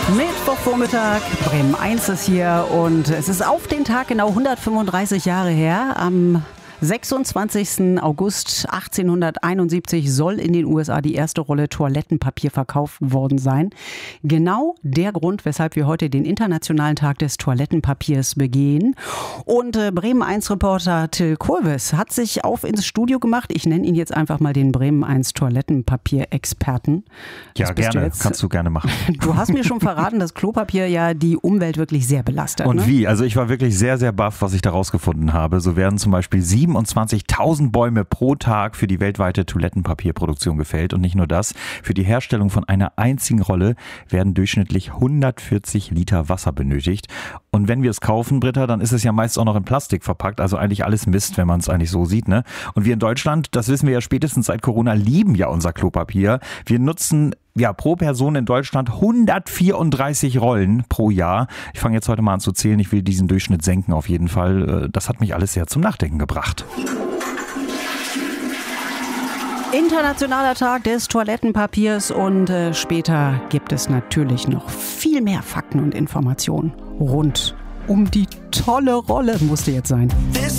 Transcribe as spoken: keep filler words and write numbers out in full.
Mittwochvormittag, Bremen eins ist hier und es ist auf den Tag genau hundertfünfunddreißig Jahre her. Am sechsundzwanzigsten August achtzehnhunderteinundsiebzig soll in den U S A die erste Rolle Toilettenpapier verkauft worden sein. Genau der Grund, weshalb wir heute den Internationalen Tag des Toilettenpapiers begehen. Und äh, Bremen eins Reporter Till Kurves hat sich auf ins Studio gemacht. Ich nenne ihn jetzt einfach mal den Bremen eins Toilettenpapier-Experten. Ja, gerne. Du Kannst du gerne machen. Du hast mir schon verraten, dass Klopapier ja die Umwelt wirklich sehr belastet. Und ne? wie? Also ich war wirklich sehr, sehr baff, was ich da rausgefunden habe. So werden zum Beispiel siebenundzwanzigtausend Bäume pro Tag für die weltweite Toilettenpapierproduktion gefällt. Und nicht nur das, für die Herstellung von einer einzigen Rolle werden durchschnittlich hundertvierzig Liter Wasser benötigt. Und wenn wir es kaufen, Britta, dann ist es ja meist auch noch in Plastik verpackt. Also eigentlich alles Mist, wenn man es eigentlich so sieht, ne? Und wir in Deutschland, das wissen wir ja spätestens seit Corona, lieben ja unser Klopapier. Wir nutzen ja pro Person in Deutschland hundertvierunddreißig Rollen pro Jahr. Ich fange jetzt heute mal an zu zählen. Ich will diesen Durchschnitt senken auf jeden Fall. Das hat mich alles sehr zum Nachdenken gebracht. Internationaler Tag des Toilettenpapiers und äh, später gibt es natürlich noch viel mehr Fakten und Informationen rund um die tolle Rolle. Musste jetzt sein.